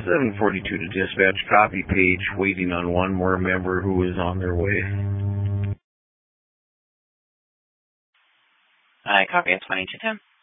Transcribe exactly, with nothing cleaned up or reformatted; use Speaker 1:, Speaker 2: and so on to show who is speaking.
Speaker 1: seven forty-two to dispatch, copy page, waiting on one more member who is on their way.
Speaker 2: I copy, it's twenty-two ten.